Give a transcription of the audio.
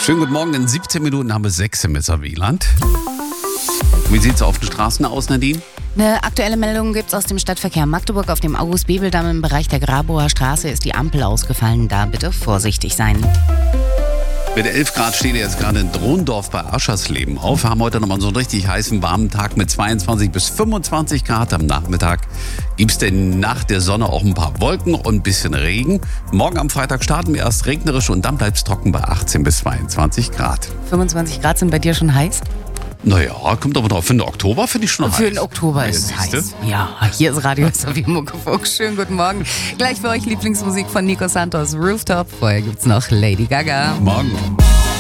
Schönen guten Morgen, in 17 Minuten haben wir 6 im Wieland. Wie sieht es auf den Straßen aus, Nadine? Eine aktuelle Meldung gibt es aus dem Stadtverkehr Magdeburg. Auf dem August-Bebel-Damm im Bereich der Grabower Straße ist die Ampel ausgefallen. Da bitte vorsichtig sein. Mit 11 Grad steht jetzt gerade in Drondorf bei Aschersleben auf. Wir haben heute nochmal so einen richtig heißen, warmen Tag mit 22 bis 25 Grad. Am Nachmittag gibt es denn nach der Sonne auch ein paar Wolken und ein bisschen Regen. Morgen am Freitag starten wir erst regnerisch und dann bleibt es trocken bei 18 bis 22 Grad. 25 Grad sind bei dir schon heiß? Naja, kommt aber drauf. Für den Oktober finde ich schon heiß. Für den Oktober ist es heiß. Ja, hier ist Radio Muckefuck. Schönen guten Morgen. Gleich für euch Lieblingsmusik von Nico Santos, Rooftop. Vorher gibt's noch Lady Gaga. Morgen.